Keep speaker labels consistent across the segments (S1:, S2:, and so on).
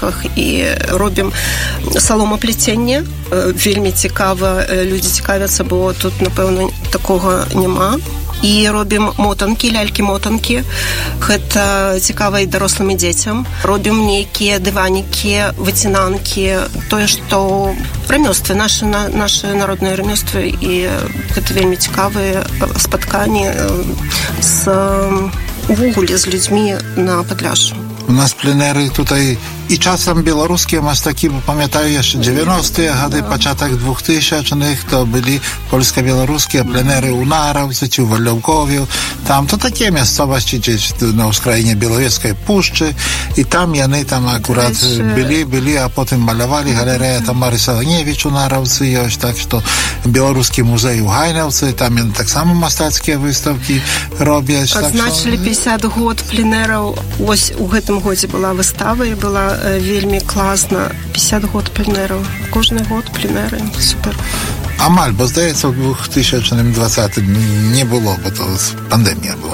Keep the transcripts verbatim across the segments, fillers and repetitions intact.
S1: палесках і робім саломапляценне. Вельмі цікава, людзі цікавяцца, бо тут, напэўна, такога няма. І робім мотанкі, лялькі-мотанкі. Гэта цікава і дарослым і дзецям. Робім нейкія дыванікі, выцінанкі, тое, што рамёствы, нашы, нашы народныя рамёствы, і гэта вельмі цікавыя спатканні з увогуле з людзьмі на Падляшшу.
S2: У нас пленеры tutaj i czasem białoruskie mastaki, bo pamiętają jeszcze dziewięćdziesiąte gady, początek dwutysięcznych, to byli polsko-białoruskie plenery u Narawcy, czy u Waliołkowiu. Tam to takie miejscowości gdzieś na uskrainie Białowieskiej Puszczy i tam jany tam akurat byli, byli, a potem malowali. Galeria tam Mary Saloniewicz u Narawcy jest, tak, że Białoruskie Muzeum Hajnowcy, tam jany tak samo mastackie wystawki robią.
S1: Odznaczyli pięćdziesiąty год пленераў. Ось у гэтым годзе была выстава і была вельмі класна. пятьдесят год пленераў. Кожны год пленеры. Супер.
S2: Амаль, бо здається, у две тысячи двадцатым не було, бо то пандемія була.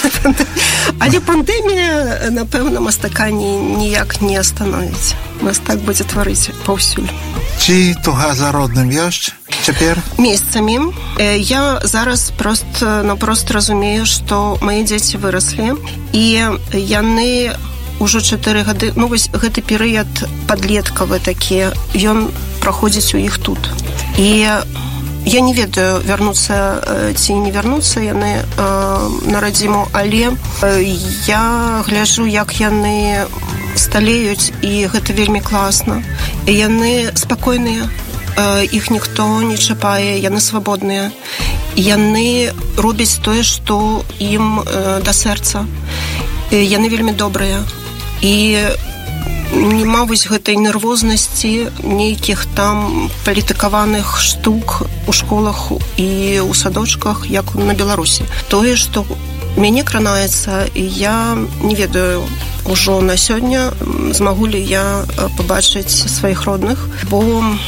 S1: Але пандемія, напевно, мастака ніяк не остановить. Мастак будзе тварыць паўсюль.
S2: Ці туга за родным ёсць цяпер?
S1: Месцамі. Я зараз просто, напрост разумею, што мои дзеці выраслі, і яны ўжо чатыры гады, ну вось гэты перыяд падлеткавы такі, ён праходзіць у іх тут. І я не ведаю, вярнуцца ці не вярнуцца яны э, на радзіму, але э, я гляджу, як яны сталеюць, і гэта вельмі класна. І яны спакойныя, э, іх ніхто не чапае, яны свабодныя. Яны робяць тое, што ім э, да сэрца. І яны вельмі добрыя. І нема вось гэтай нервознасці, нейкіх там палітыкаваных штук у школах і ў садочках, як на Беларусі. Тое, што мяне кранаецца, і я не ведаю ўжо на сёння, змагу ли я пабачыць сваіх родных, бо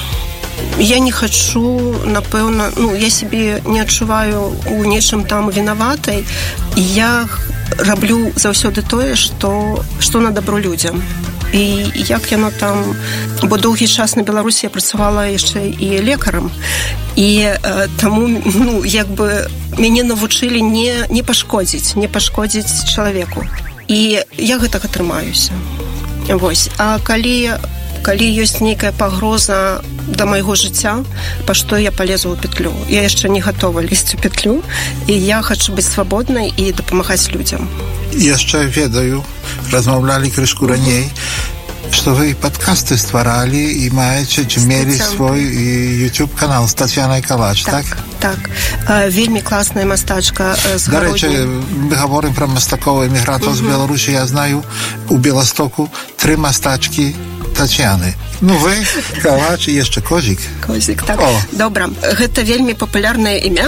S1: я не хачу, напэўна, ну, я сябе не адчуваю у нечым там вінаватай, і я раблю заўсёды тое, што, што на дабро людзям. І як яно там... Бо доўгі час на Беларусі я працавала яшчэ і лекарам. І э, таму, ну, як бы мяне навучылі не, не пашкодзіць, не пашкодзіць чалавеку. І я гэтага трымаюся. Вось. А калі, калі ёсць нейкая пагроза да майго жыцця, па што я палезу ў петлю. Я яшчэ не гатова лезть у петлю, і я хачу быць свабоднай і дапамагаць людзям.
S2: Jeszcze ведаю, размаўлялі крышку раней, што вы падкасты стваралі і маеце, чи мелі свой YouTube канал з Тацьянай Калач, так?
S1: Так, так. Вельмі класная мастачка з
S2: Гародні. До речі, ми говоримо про мастаков емігрантів uh-huh. з Білорусі. Я знаю, у Білостоку три мастачки Тацьяны. Ну, вы, Калач і яшчэ Козік.
S1: Козік, так. О. Добра. Гэта вельмі папулярнае імя.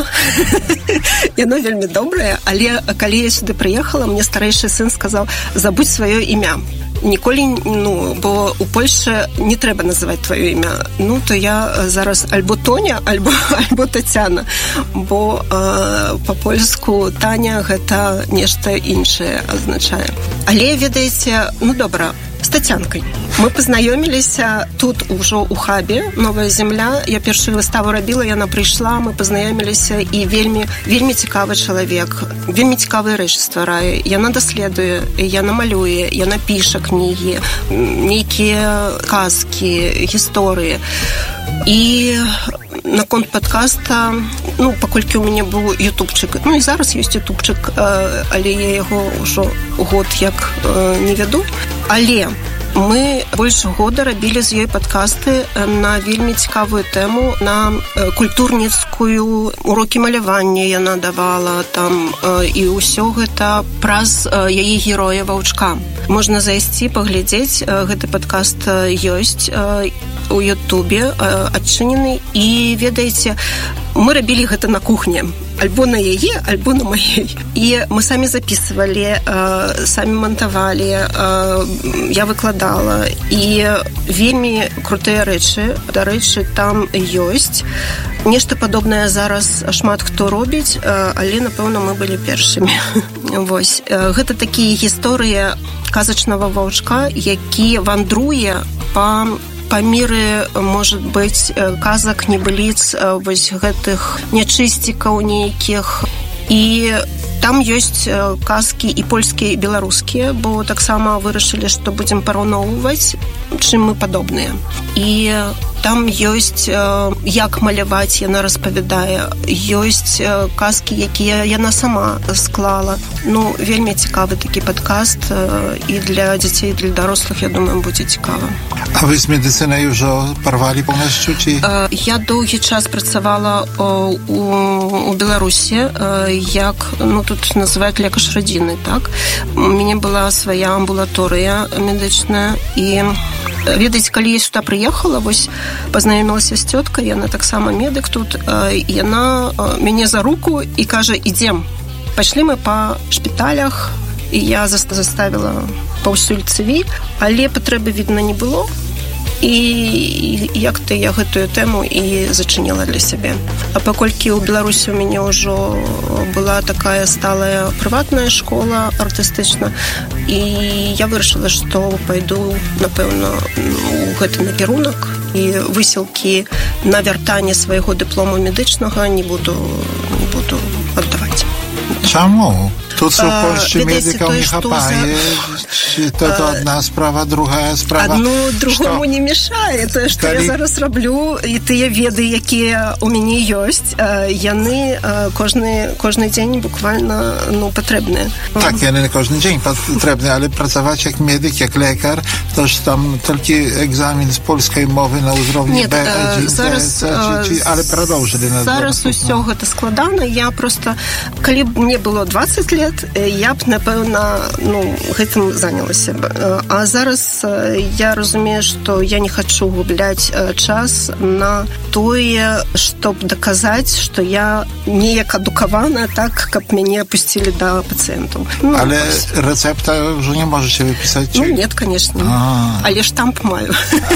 S1: Яно вельмі добрае, але калі я сюды прыехала, мне старэйшы сын сказаў, забудь сваё імя. Ніколі, ну, бо у Польшчы не трэба называць твоё імя. Ну, то я зараз альбо Тоня, альбо, альбо Тацяна, бо э, па-польску Таня гэта нешта іншае азначае. Але, ведаеце, ну, добра, з Тацянкай. Мы пазнаёміліся тут ужо ў хабе «Новая земля». Я першую выставу рабіла, яна прыйшла, мы пазнаёміліся, і вельмі, вельмі цікавы чалавек, вельмі цікавыя рэчы стварае. Яна даследуе, яна малюе, яна піша кнігі, нейкія казкі, гісторыі. І наконт падкаста, ну, паколькі ў мяне быў ютубчык, ну, і зараз ёсць ютубчык, але я яго ўжо год як не вяду. Але мы больш года рабілі з ёй падкасты на вельмі цікавую тэму, на культурніцкую, урокі малявання яна давала там, і ўсё гэта праз яе героя Ваўчка. Можна зайсці, паглядзець, гэты падкаст ёсць у Ютубе адчынены, і ведаеце, мы рабілі гэта на кухне. Альбо на яе, альбо на маёй. І мы самі записывалі, э, самі монтавалі, э, я выкладала. І вельмі крутыя рэчы. Дарэчы, там ёсць. Нешта падобнае зараз шмат хто робіць, э, але, напэўна, мы былі першымі. Вось. Гэта такія гісторыі казачнага ваўчка, які вандруе па па міры, может быць, казак, небыліц, вось гэтых нячысцікаў нейкіх. І там ёсць казкі і польскія, і беларускія, бо таксама вырашылі, што будзем параўноўваць, чым мы падобныя. І там ёсць, як маляваць, яна распавядае, ёсць казкі, якія яна сама склала. Ну, вельмі цікавы такі падкаст, і для дзяцей, і для дарослых, я думаю, будзе цікава.
S2: А вы з медыцынай ужо парвалі поўнасцю, ці?
S1: Я доўгі час працавала у, у Беларусі, як, ну, тут называюць лекаш радзіны, так? У мяне была свая амбулаторыя медычная, і ведаеце, калі я сюда прыехала, вось пазнаёмілася з цёткай, яна таксама медык тут, яна мяне за руку і кажа: ідзем, пайшлі мы па шпіталях, і я заставіла паўсюль цыві, але патрэбы, відна, не было. І як-то я гэтую тэму і зачыніла для сябе. А паколькі ў Беларусі у мяне ўжо была такая сталая прыватная школа артыстычна, і я вырашыла, што пайду, напэўна, у гэты накірунак, і высілкі на вяртанне свайго дыплому медычнага не буду, не буду аддаваць.
S2: Чаму? Тут у Польшчы медыкаў не хапае, ці то одна справа, другая справа.
S1: Адну другому не мешае. Тое, што я зараз раблю, і тыя веды, якія ў мяне ёсць, яны кожны, кожны дзень буквально, ну, патрэбныя.
S2: Так, яны не кожны дзень патрэбныя, але працаваць як медык, як лекар, то ж там толькі экзамен з польскай мовы на ўзроўні Б адзін,
S1: зараз,
S2: але прадоўжылі.
S1: Зараз усё гэта складана. Я просто, калі б мне было двадцать лет, я б, напэўна, ну, гэтым занялася б. А зараз я разумею, што я не хачу губляць час на тое, чтоб даказаць, што я неяк адукавана так, каб мяне апусцілі да пацыентаў. Ну,
S2: але рэцэпта ўжо не можаце выпісаць?
S1: Ну, нет, конечно. Але штамп маю.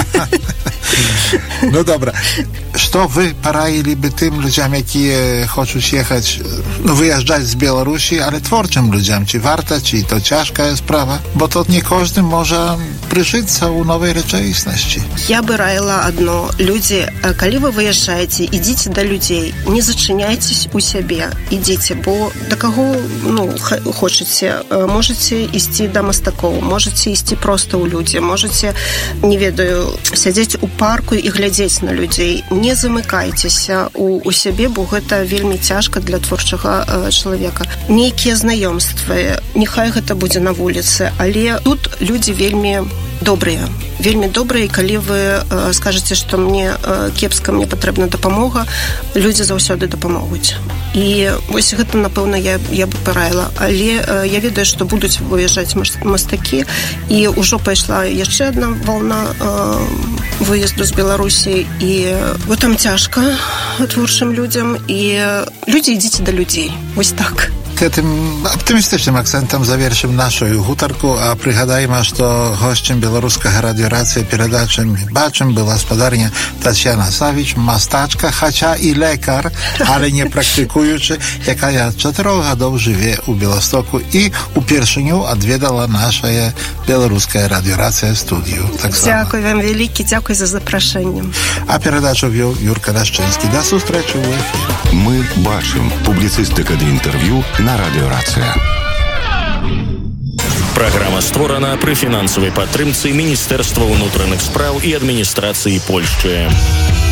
S2: Ну, добра. Што вы параілі бы тым людзям, якія хочуць ехаць, ну, выязджаць з Беларусі, але творчым людзям? Ці варта, ці то цяжкая справа? Бо тут не кожны можа прыжыцца ў новай рэчаіснасці.
S1: Я бы раіла адно. Людзі, калі вы выязджаеце, ідзіце да людзей, не зачыняйцесь у сябе, ідзіце, бо да каго, ну, хочаце, можаце ісці да мастакоў, можаце ісці проста ў людзі, можаце, не ведаю, сядзець у парку і глядзець на людзей. Не замыкайцеся у, у сябе, бо гэта вельмі цяжка для творчага э, чалавека. Нейкія знаёмствы, няхай гэта будзе на вуліцы, але тут людзі вельмі добрыя. Вельмі добрыя, і калі вы э, скажаце, што мне э, кепска, мне патрэбна дапамога, людзі заўсёды дапамогуць. І вось гэта, напэўна, я, я бы параіла. Але э, я ведаю, што будуць выязджаць мастакі, і ўжо пайшла яшчэ адна вална э, выезду з Беларусі, і бо там цяжка творчым людзям, і людзі, ідзіце да людзей. Вось так.
S2: Гэтым аптымістычным акцэнтам завершым нашу гутарку, а прыгадайма, што госцем беларускага радыёрацыі перадачы «Бачым» была спадарня Тацьяна Савіч, мастачка, хаця і лекар, але не практыкуючы, якая чатырох гадоў жыве ў Беластоку і упершыню адведала нашая беларуская радыёрацыя студыю. Так
S1: дзякуй вам вялікі, дзякуй за запрашэнне.
S2: А перадачу вёў Юрка Дашчынскі. Да сустрэчы ў эфіры.
S3: Мы бачым. Публіцыстыка ды інтэрв'ю на радыёрацыя. Праграма створана пры фінансавай падтрымцы Міністэрства ўнутраных спраў і адміністрацыі Польшчы.